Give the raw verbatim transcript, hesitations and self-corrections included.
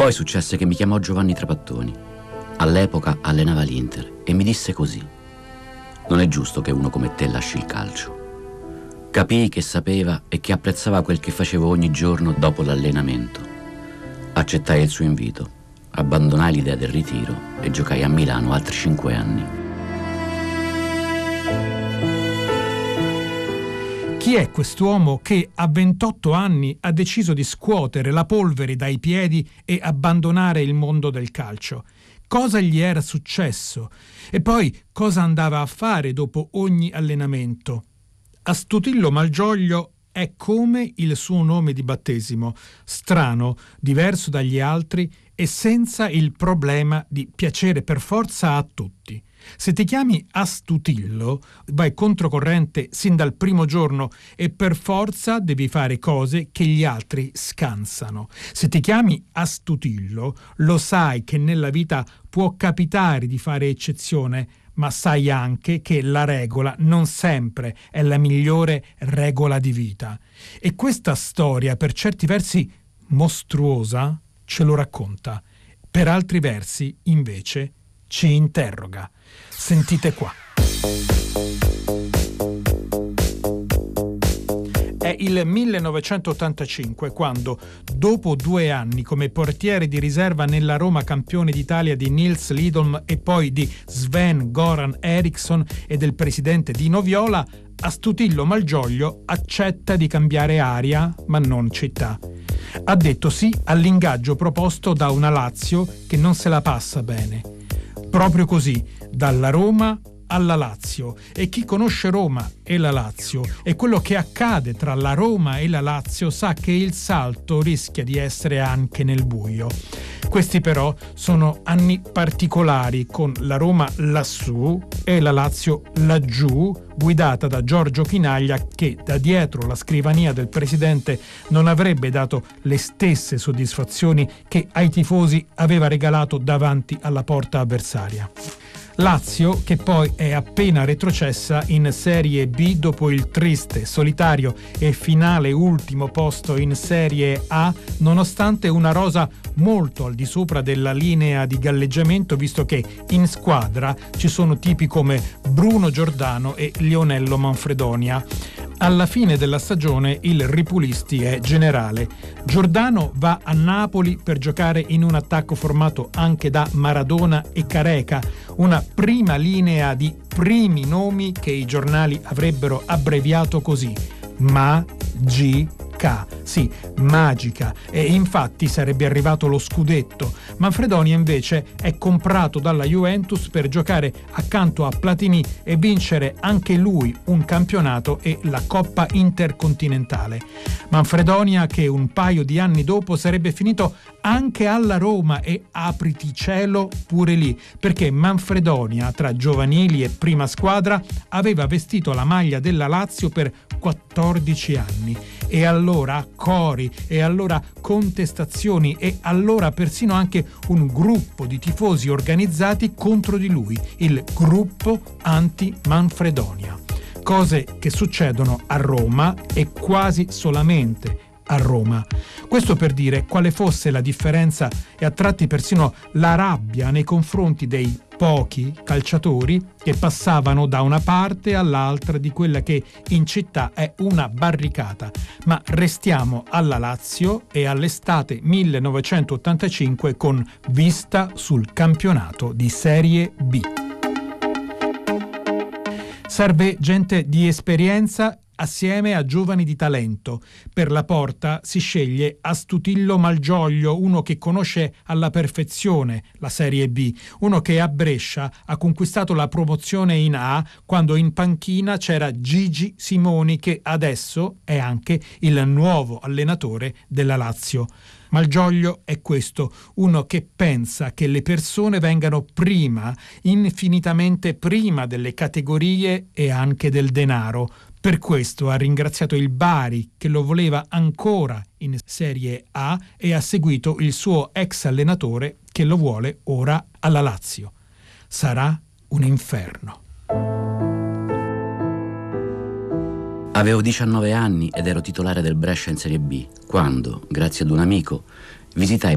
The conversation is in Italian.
Poi successe che mi chiamò Giovanni Trapattoni. All'epoca allenava l'Inter e mi disse così: non è giusto che uno come te lasci il calcio. Capii che sapeva e che apprezzava quel che facevo ogni giorno dopo l'allenamento. Accettai il suo invito, abbandonai l'idea del ritiro e giocai a Milano altri cinque anni. Chi è quest'uomo che a ventotto anni ha deciso di scuotere la polvere dai piedi e abbandonare il mondo del calcio? Cosa gli era successo? E poi cosa andava a fare dopo ogni allenamento? Astutillo Malgioglio è come il suo nome di battesimo, strano, diverso dagli altri e senza il problema di piacere per forza a tutti. Se ti chiami Astutillo, vai controcorrente sin dal primo giorno e per forza devi fare cose che gli altri scansano. Se ti chiami Astutillo, lo sai che nella vita può capitare di fare eccezione, ma sai anche che la regola non sempre è la migliore regola di vita. E questa storia, per certi versi mostruosa, ce lo racconta. Per altri versi, invece, ci interroga. Sentite qua. È il millenovecentottantacinque quando, dopo due anni come portiere di riserva nella Roma campione d'Italia di Nils Lidholm e poi di Sven-Goran Eriksson e del presidente Dino Viola, Astutillo Malgioglio accetta di cambiare aria, ma non città. Ha detto sì all'ingaggio proposto da una Lazio che non se la passa bene. Proprio così, dalla Roma alla Lazio. E chi conosce Roma e la Lazio e quello che accade tra la Roma e la Lazio sa che il salto rischia di essere anche nel buio. Questi però sono anni particolari, con la Roma lassù e la Lazio laggiù, guidata da Giorgio Chinaglia, che da dietro la scrivania del presidente non avrebbe dato le stesse soddisfazioni che ai tifosi aveva regalato davanti alla porta avversaria. Lazio che poi è appena retrocessa in Serie B dopo il triste, solitario e finale ultimo posto in Serie A, nonostante una rosa molto al di sopra della linea di galleggiamento, visto che in squadra ci sono tipi come Bruno Giordano e Lionello Manfredonia. Alla fine della stagione il Ripulisti è generale. Giordano va a Napoli per giocare in un attacco formato anche da Maradona e Careca, una prima linea di primi nomi che i giornali avrebbero abbreviato così: Ma-Gi-Ca. Sì, magica, e infatti sarebbe arrivato lo scudetto. Manfredonia invece è comprato dalla Juventus per giocare accanto a Platini e vincere anche lui un campionato e la Coppa Intercontinentale. Manfredonia che un paio di anni dopo sarebbe finito anche alla Roma e apriti cielo pure lì, perché Manfredonia tra giovanili e prima squadra aveva vestito la maglia della Lazio per quattordici anni. E allora cori, e allora contestazioni, e allora persino anche un gruppo di tifosi organizzati contro di lui, il gruppo anti-Manfredonia. Cose che succedono a Roma e quasi solamente a Roma. Questo per dire quale fosse la differenza e a tratti persino la rabbia nei confronti dei pochi calciatori che passavano da una parte all'altra di quella che in città è una barricata. Ma restiamo alla Lazio e all'estate millenovecentottantacinque con vista sul campionato di Serie B. Serve gente di esperienza assieme a giovani di talento. Per la porta si sceglie Astutillo Malgioglio, uno che conosce alla perfezione la Serie B, uno che a Brescia ha conquistato la promozione in A quando in panchina c'era Gigi Simoni, che adesso è anche il nuovo allenatore della Lazio. Malgioglio è questo, uno che pensa che le persone vengano prima, infinitamente prima delle categorie e anche del denaro. Per questo ha ringraziato il Bari, che lo voleva ancora in Serie A, e ha seguito il suo ex allenatore, che lo vuole ora alla Lazio. Sarà un inferno. Avevo diciannove anni ed ero titolare del Brescia in Serie B, quando, grazie ad un amico, visitai